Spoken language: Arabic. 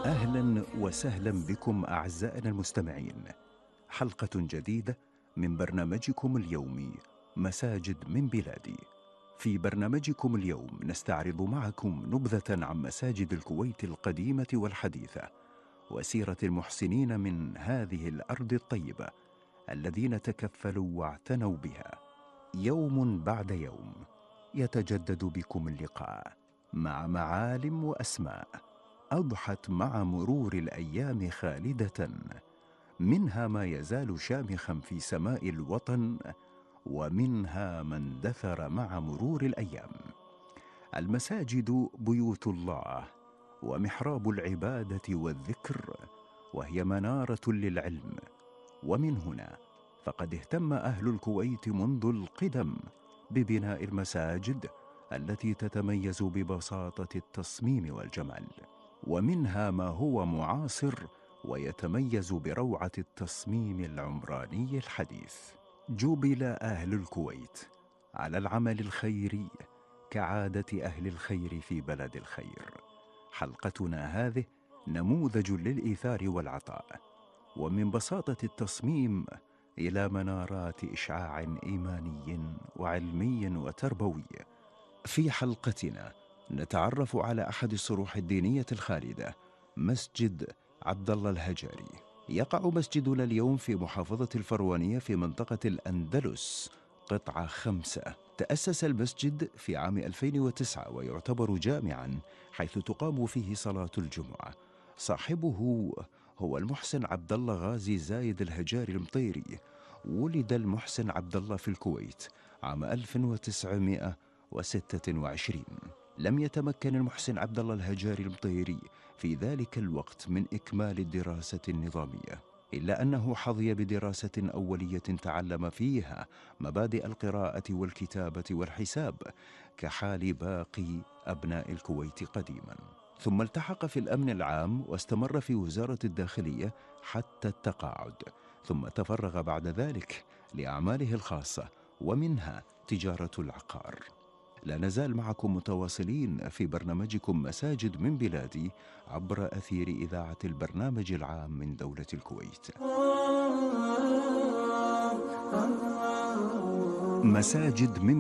أهلا وسهلا بكم أعزائنا المستمعين، حلقة جديدة من برنامجكم اليومي مساجد من بلادي. في برنامجكم اليوم نستعرض معكم نبذة عن مساجد الكويت القديمة والحديثة، وسيرة المحسنين من هذه الأرض الطيبة الذين تكفلوا واعتنوا بها. يوم بعد يوم يتجدد بكم اللقاء مع معالم وأسماء أضحت مع مرور الأيام خالدة، منها ما يزال شامخا في سماء الوطن، ومنها ما اندثر مع مرور الأيام. المساجد بيوت الله ومحراب العبادة والذكر، وهي منارة للعلم. ومن هنا فقد اهتم أهل الكويت منذ القدم ببناء المساجد التي تتميز ببساطة التصميم والجمال، ومنها ما هو معاصر ويتميز بروعة التصميم العمراني الحديث. جُبل أهل الكويت على العمل الخيري كعادة أهل الخير في بلد الخير. حلقتنا هذه نموذج للإيثار والعطاء، ومن بساطة التصميم إلى منارات إشعاع إيماني وعلمي وتربوي. في حلقتنا نتعرف على أحد الصروح الدينية الخالدة، مسجد عبد الله الهجاري. يقع مسجدنا اليوم في محافظة الفروانية في منطقة الأندلس، قطعة 5. تأسس المسجد في عام 2009 ويعتبر جامعاً حيث تقام فيه صلاة الجمعة. صاحبه هو المحسن عبد الله غازي زايد الهجاري المطيري. ولد المحسن عبد الله في الكويت عام 1926. لم يتمكن المحسن عبد الله الهجاري المطيري في ذلك الوقت من إكمال الدراسة النظامية، إلا أنه حظي بدراسة أولية تعلم فيها مبادئ القراءة والكتابة والحساب كحال باقي أبناء الكويت قديما. ثم التحق في الأمن العام واستمر في وزارة الداخلية حتى التقاعد، ثم تفرغ بعد ذلك لأعماله الخاصة ومنها تجارة العقار. لا نزال معكم متواصلين في برنامجكم مساجد من بلادي عبر أثير إذاعة البرنامج العام من دولة الكويت. مساجد من